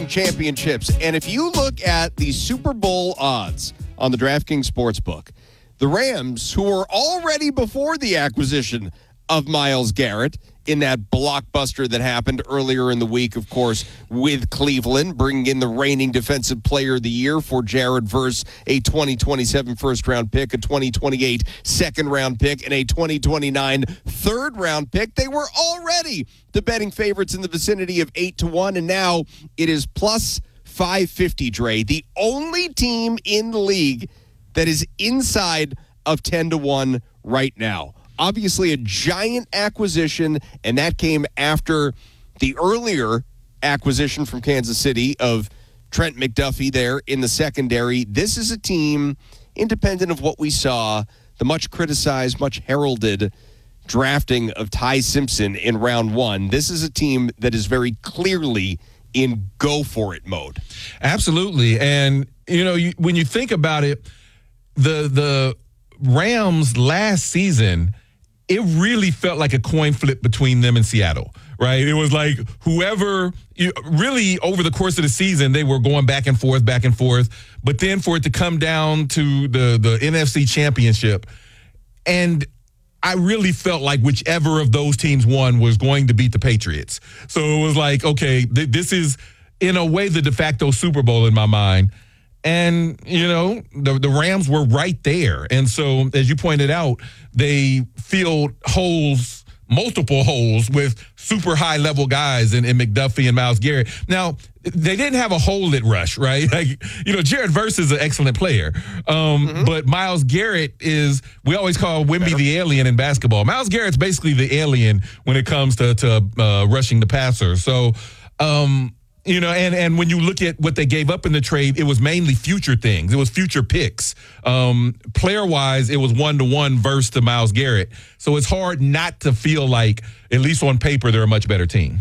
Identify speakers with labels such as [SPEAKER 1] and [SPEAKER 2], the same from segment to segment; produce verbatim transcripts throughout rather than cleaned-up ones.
[SPEAKER 1] Championships. And if you look at the Super Bowl odds on the DraftKings Sportsbook, the Rams, who were already before the acquisition of Myles Garrett in that blockbuster that happened earlier in the week, of course, with Cleveland, bringing in the reigning Defensive Player of the Year for Jared Verse, a twenty twenty-seven first-round pick, a twenty twenty-eight second-round pick, and a twenty twenty-nine third-round pick. They were already the betting favorites in the vicinity of eight to one, and now it is plus five fifty, Dre. The only team in the league that is inside of ten to one right now. Obviously a giant acquisition, and that came after the earlier acquisition from Kansas City of Trent McDuffie there in the secondary. This is a team, independent of what we saw, the much criticized, much heralded drafting of Ty Simpson in round one. This is a team that is very clearly in go-for-it mode.
[SPEAKER 2] Absolutely. And, you know, you, when you think about it, the the Rams last season, it really felt like a coin flip between them and Seattle, right? It was like whoever, you, really over the course of the season, they were going back and forth, back and forth. But then for it to come down to the, the N F C Championship, and I really felt like whichever of those teams won was going to beat the Patriots. So it was like, okay, th- this is, in a way, the de facto Super Bowl in my mind. And, you know, the, the Rams were right there. And so, as you pointed out, they filled holes, multiple holes with super high-level guys in, in McDuffie and Myles Garrett. Now, they didn't have a hole at rush, right? Like, you know, Jared Verse is an excellent player. Um, mm-hmm. But Myles Garrett is, we always call Wemby the alien in basketball. Myles Garrett's basically the alien when it comes to, to uh, rushing the passer. So, um You know, and, and when you look at what they gave up in the trade, it was mainly future things. It was future picks. Um, player-wise, it was one-to-one versus to Myles Garrett. So it's hard not to feel like, at least on paper, they're a much better team.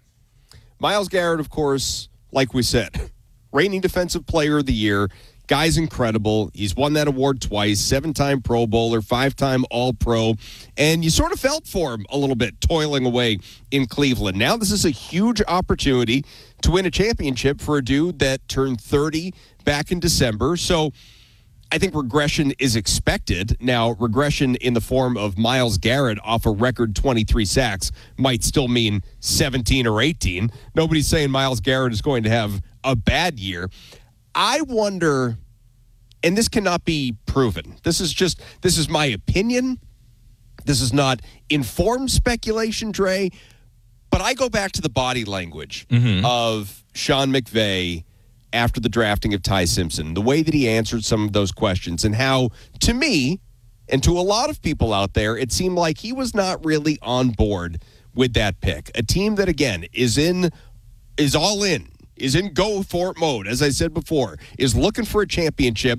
[SPEAKER 1] Myles Garrett, of course, like we said, reigning Defensive Player of the Year. Guy's incredible. He's won that award twice, seven-time Pro Bowler, five-time All-Pro, and you sort of felt for him a little bit, toiling away in Cleveland. Now this is a huge opportunity to win a championship for a dude that turned thirty back in December. So I think regression is expected. Now, regression in the form of Myles Garrett off a record twenty-three sacks might still mean seventeen or eighteen. Nobody's saying Myles Garrett is going to have a bad year. I wonder, and this cannot be proven. This is just, this is my opinion. This is not informed speculation, Dre. But I go back to the body language mm-hmm. of Sean McVay after the drafting of Ty Simpson, the way that he answered some of those questions, and how, to me, and to a lot of people out there, it seemed like he was not really on board with that pick. A team that, again, is in, is all in. is in go-for-it mode, as I said before, is looking for a championship,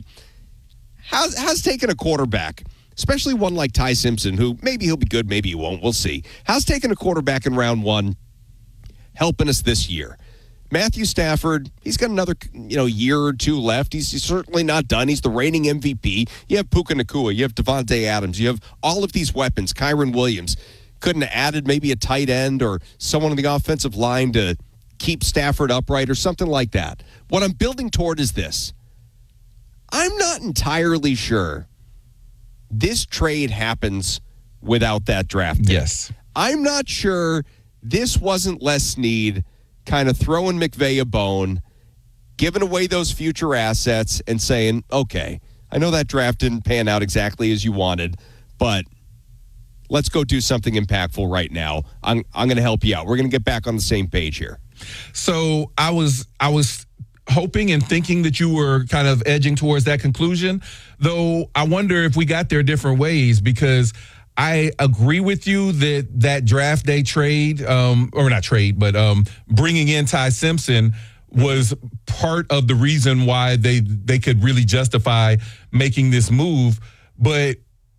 [SPEAKER 1] has, has taken a quarterback, especially one like Ty Simpson, who maybe he'll be good, maybe he won't, we'll see, has taken a quarterback in round one, helping us this year. Matthew Stafford, he's got another you know year or two left. He's, he's certainly not done. He's the reigning M V P. You have Puka Nacua. You have Devontae Adams. You have all of these weapons. Kyron Williams. Couldn't have added maybe a tight end or someone on the offensive line to keep Stafford upright or something like that. What I'm building toward is this. I'm not entirely sure this trade happens without that draft pick.
[SPEAKER 2] Yes.
[SPEAKER 1] I'm not sure this wasn't Les Snead kind of throwing McVay a bone, giving away those future assets and saying, okay, I know that draft didn't pan out exactly as you wanted, but let's go do something impactful right now. I'm I'm going to help you out. We're going to get back on the same page here.
[SPEAKER 2] So I was I was hoping and thinking that you were kind of edging towards that conclusion, though I wonder if we got there different ways, because I agree with you that that draft day trade, um, or not trade, but um, bringing in Ty Simpson was part of the reason why they they could really justify making this move. But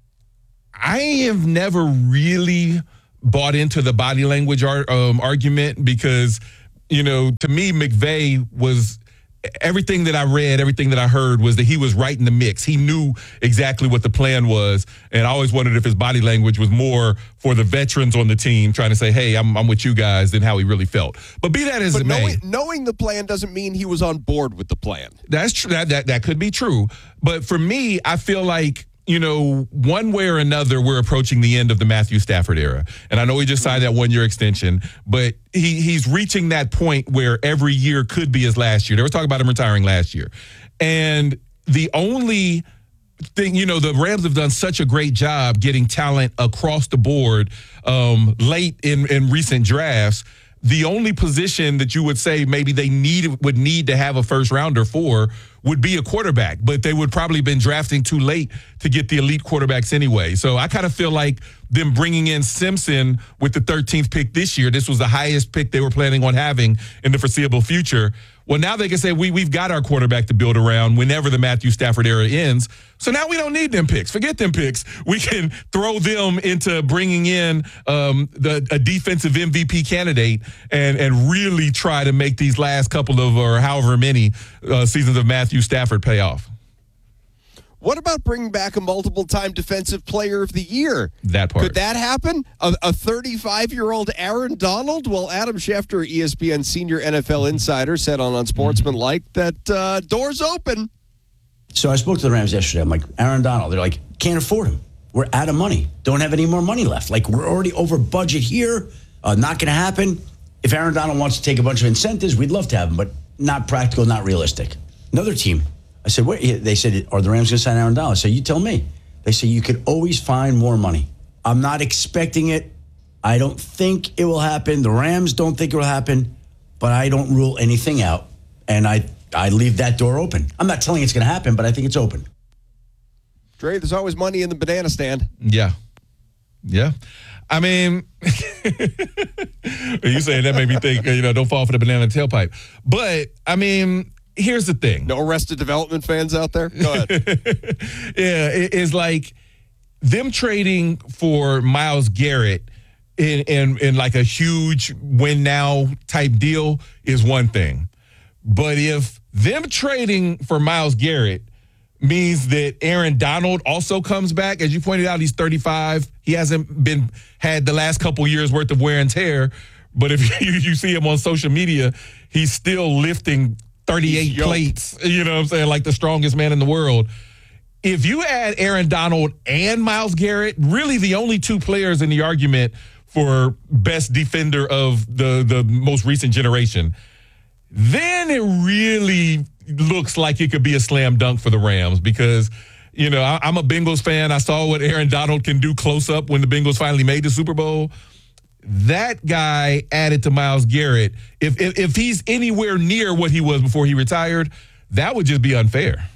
[SPEAKER 2] I have never really bought into the body language ar- um, argument because, you know, to me, McVay was everything that I read, everything that I heard was that he was right in the mix. He knew exactly what the plan was, and I always wondered if his body language was more for the veterans on the team trying to say, hey, I'm, I'm with you guys, than how he really felt. But be that as
[SPEAKER 1] but
[SPEAKER 2] it
[SPEAKER 1] knowing,
[SPEAKER 2] may.
[SPEAKER 1] knowing the plan doesn't mean he was on board with the plan.
[SPEAKER 2] That's true. That, that, that could be true. But for me, I feel like, you know, one way or another, we're approaching the end of the Matthew Stafford era. And I know he just signed that one-year extension, but he he's reaching that point where every year could be his last year. They were talking about him retiring last year. And the only thing, you know, the Rams have done such a great job getting talent across the board um, late in, in recent drafts. The only position that you would say maybe they need would need to have a first rounder for would be a quarterback, but they would probably been drafting too late to get the elite quarterbacks anyway. So I kind of feel like them bringing in Simpson with the thirteenth pick this year, this was the highest pick they were planning on having in the foreseeable future. Well, now they can say we, we've got our quarterback to build around whenever the Matthew Stafford era ends. So now we don't need them picks. Forget them picks. We can throw them into bringing in um, the, a defensive M V P candidate and, and really try to make these last couple of or however many uh, seasons of Matthew Stafford pay off.
[SPEAKER 1] What about bringing back a multiple-time Defensive Player of the Year?
[SPEAKER 2] That part.
[SPEAKER 1] Could that happen? A thirty-five-year-old Aaron Donald? Well, Adam Schefter, E S P N senior N F L insider, said on Unsportsmanlike that uh, door's open.
[SPEAKER 3] So I spoke to the Rams yesterday. I'm like, Aaron Donald. They're like, can't afford him. We're out of money. Don't have any more money left. Like, we're already over budget here. Uh, not going to happen. If Aaron Donald wants to take a bunch of incentives, we'd love to have him, but not practical, not realistic. Another team. I said, wait, they said, are the Rams going to sign Aaron Donald? I said, you tell me. They say, you could always find more money. I'm not expecting it. I don't think it will happen. The Rams don't think it will happen, but I don't rule anything out. And I, I leave that door open. I'm not telling you it's going to happen, but I think it's open.
[SPEAKER 1] Dre, there's always money in the banana stand.
[SPEAKER 2] Yeah. Yeah. I mean, you saying that made me think, you know, don't fall for the banana tailpipe. But, I mean, here's the thing.
[SPEAKER 1] No Arrested Development fans out there? Go ahead.
[SPEAKER 2] Yeah, it, it's like them trading for Myles Garrett in, in, in like a huge win now type deal is one thing. But if them trading for Myles Garrett means that Aaron Donald also comes back, as you pointed out, he's thirty-five. He hasn't been had the last couple years worth of wear and tear. But if you, you see him on social media, he's still lifting thirty-eight plates, you know what I'm saying, like the strongest man in the world. If you add Aaron Donald and Myles Garrett, really the only two players in the argument for best defender of the, the most recent generation, then it really looks like it could be a slam dunk for the Rams because, you know, I, I'm a Bengals fan. I saw what Aaron Donald can do close up when the Bengals finally made the Super Bowl. That guy added to Myles Garrett, if, if if he's anywhere near what he was before he retired, that would just be unfair.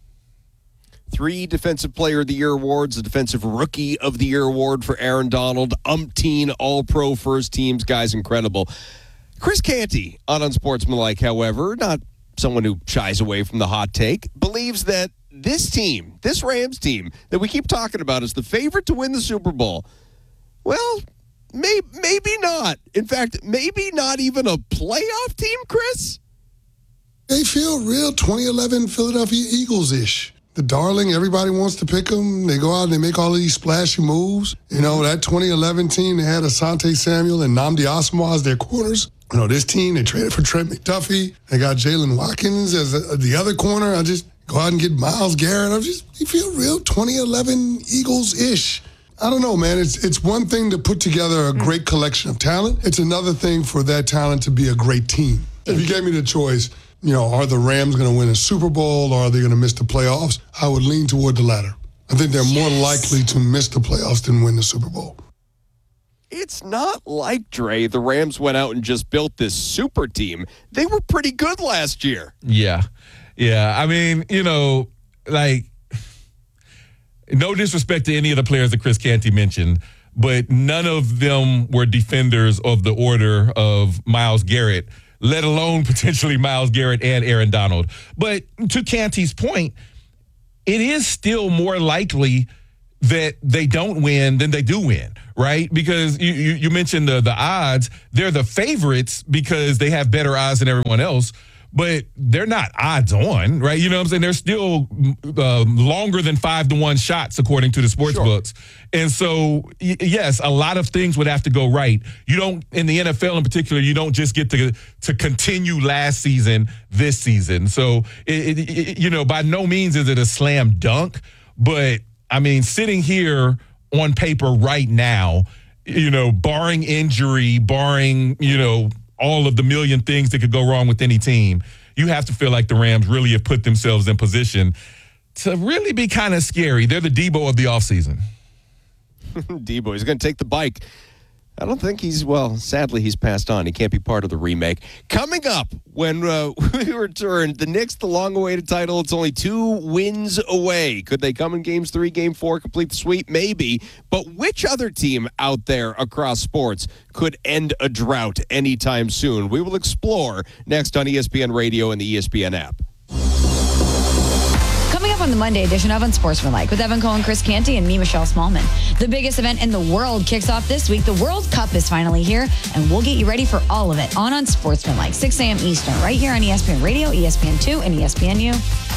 [SPEAKER 1] Three Defensive Player of the Year awards, a Defensive Rookie of the Year award for Aaron Donald, umpteen All-Pro first teams, guys, incredible. Chris Canty on Unsportsmanlike, however, not someone who shies away from the hot take, believes that this team, this Rams team that we keep talking about is the favorite to win the Super Bowl. Well, Maybe, maybe not. In fact, maybe not even a playoff team, Chris?
[SPEAKER 4] They feel real twenty eleven Philadelphia Eagles-ish. The darling, everybody wants to pick them. They go out and they make all of these splashy moves. You know, that twenty eleven team, they had Asante Samuel and Nnamdi Asomugha as their corners. You know, this team, they traded for Trent McDuffie. They got Jalen Watkins as a, the other corner. I just go out and get Myles Garrett. I just they feel real twenty eleven Eagles-ish. I don't know, man. It's it's one thing to put together a great collection of talent. It's another thing for that talent to be a great team. If you gave me the choice, you know, are the Rams going to win a Super Bowl or are they going to miss the playoffs? I would lean toward the latter. I think they're more likely to miss the playoffs than win the Super Bowl.
[SPEAKER 1] It's not like, Dre, the Rams went out and just built this super team. They were pretty good last year.
[SPEAKER 2] Yeah. Yeah. I mean, you know, like, no disrespect to any of the players that Chris Canty mentioned, but none of them were defenders of the order of Myles Garrett, let alone potentially Myles Garrett and Aaron Donald. But to Canty's point, it is still more likely that they don't win than they do win, right? Because you, you, you mentioned the, the odds. They're the favorites because they have better odds than everyone else. but they're not odds on, right? You know what I'm saying? They're still uh, longer than five to one shots, according to the sports
[SPEAKER 1] Sure.
[SPEAKER 2] books. And so, y- yes, a lot of things would have to go right. You don't, in the N F L in particular, you don't just get to to continue last season this season. So, it, it, it, you know, by no means is it a slam dunk, but I mean, sitting here on paper right now, you know, barring injury, barring, you know, all of the million things that could go wrong with any team, you have to feel like the Rams really have put themselves in position to really be kind of scary. They're the Debo of the offseason.
[SPEAKER 1] Debo, he's going to take the bike. I don't think he's, well, sadly, he's passed on. He can't be part of the remake. Coming up, when uh, we return, the Knicks, the long-awaited title, it's only two wins away. Could they come in games three, game four, complete the sweep? Maybe. But which other team out there across sports could end a drought anytime soon? We will explore next on E S P N Radio and the E S P N app.
[SPEAKER 5] Coming up on the Monday edition of Unsportsmanlike with Evan Cohen, Chris Canty, and me, Michelle Smallman. The biggest event in the world kicks off this week. The World Cup is finally here, and we'll get you ready for all of it on Unsportsmanlike, six a.m. Eastern, right here on E S P N Radio, E S P N two, and E S P N U.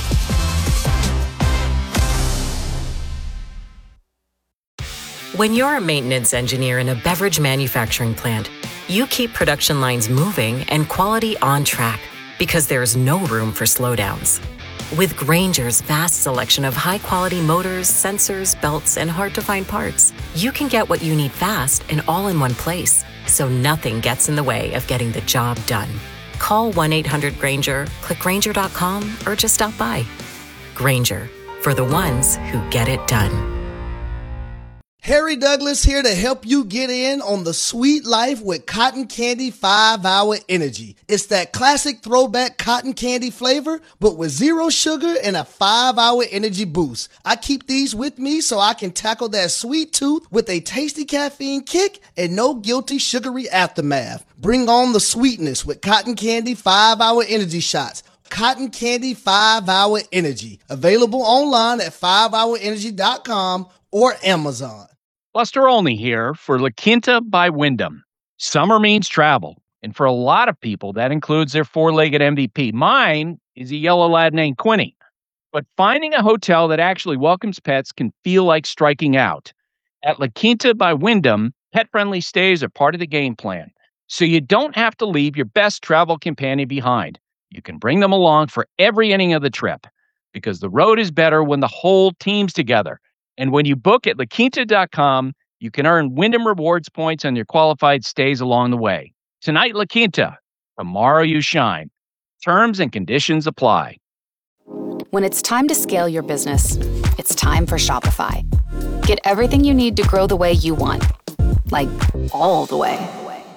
[SPEAKER 6] When you're a maintenance engineer in a beverage manufacturing plant, you keep production lines moving and quality on track because there's no room for slowdowns. With Grainger's vast selection of high-quality motors, sensors, belts, and hard-to-find parts, you can get what you need fast and all in one place, so nothing gets in the way of getting the job done. Call one eight hundred Grainger, click Grainger dot com, or just stop by. Grainger, for the ones who get it done.
[SPEAKER 7] Harry Douglas here to help you get in on the sweet life with Cotton Candy five hour Energy. It's that classic throwback cotton candy flavor, but with zero sugar and a five hour energy boost. I keep these with me so I can tackle that sweet tooth with a tasty caffeine kick and no guilty sugary aftermath. Bring on the sweetness with Cotton Candy five hour Energy shots. Cotton Candy five hour Energy. Available online at five hour energy dot com or Amazon.
[SPEAKER 8] Buster Olney here for La Quinta by Wyndham. Summer means travel, and for a lot of people, that includes their four-legged M V P. Mine is a yellow lab named Quinny. But finding a hotel that actually welcomes pets can feel like striking out. At La Quinta by Wyndham, pet-friendly stays are part of the game plan, so you don't have to leave your best travel companion behind. You can bring them along for every inning of the trip, because the road is better when the whole team's together. And when you book at La Quinta dot com, you can earn Wyndham Rewards points on your qualified stays along the way. Tonight, La Quinta. Tomorrow, you shine. Terms and conditions apply.
[SPEAKER 9] When it's time to scale your business, it's time for Shopify. Get everything you need to grow the way you want. Like, all the way.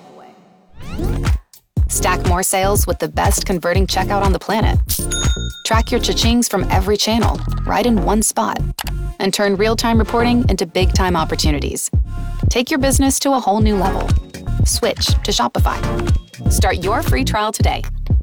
[SPEAKER 9] Stack more sales with the best converting checkout on the planet. Track your cha-chings from every channel, right in one spot. And turn real-time reporting into big-time opportunities. Take your business to a whole new level. Switch to Shopify. Start your free trial today.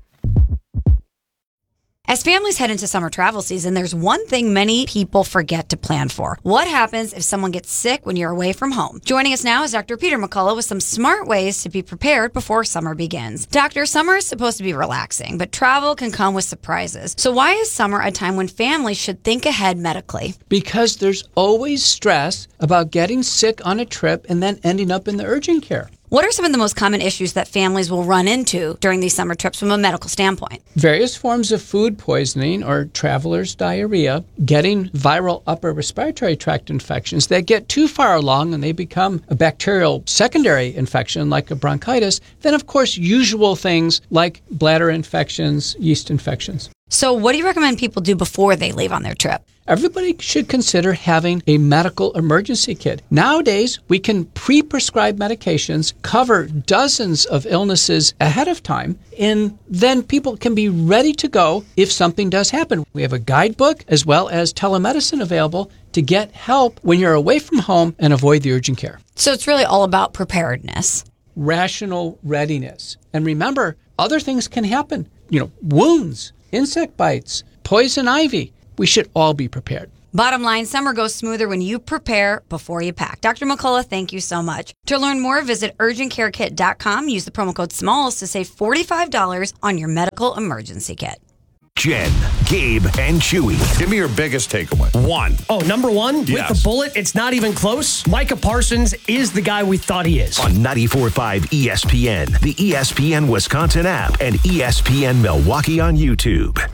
[SPEAKER 5] As families head into summer travel season, there's one thing many people forget to plan for. What happens if someone gets sick when you're away from home? Joining us now is Doctor Peter McCullough with some smart ways to be prepared before summer begins. Doctor, summer is supposed to be relaxing, but travel can come with surprises. So why is summer a time when families should think ahead medically?
[SPEAKER 10] Because there's always stress about getting sick on a trip and then ending up in the urgent care.
[SPEAKER 5] What are some of the most common issues that families will run into during these summer trips from a medical standpoint?
[SPEAKER 10] Various forms of food poisoning or traveler's diarrhea, getting viral upper respiratory tract infections that get too far along and they become a bacterial secondary infection like a bronchitis. Then, of course, usual things like bladder infections, yeast infections.
[SPEAKER 5] So what do you recommend people do before they leave on their trip?
[SPEAKER 10] Everybody should consider having a medical emergency kit. Nowadays, we can pre-prescribe medications, cover dozens of illnesses ahead of time, and then people can be ready to go if something does happen. We have a guidebook as well as telemedicine available to get help when you're away from home and avoid the urgent care.
[SPEAKER 5] So it's really all about preparedness.
[SPEAKER 10] Rational readiness. And remember, other things can happen. You know, wounds, insect bites, poison ivy. We should all be prepared.
[SPEAKER 5] Bottom line, summer goes smoother when you prepare before you pack. Doctor McCullough, thank you so much. To learn more, visit urgent care kit dot com. Use the promo code SMALLS to save forty-five dollars on your medical emergency kit.
[SPEAKER 11] Jen, Gabe, and Chewy. Give me your biggest takeaway. One.
[SPEAKER 12] Oh, number one?
[SPEAKER 11] Yes.
[SPEAKER 12] With the bullet, it's not even close. Micah Parsons is the guy we thought he is.
[SPEAKER 11] On ninety-four point five E S P N, the E S P N Wisconsin app, and E S P N Milwaukee on YouTube.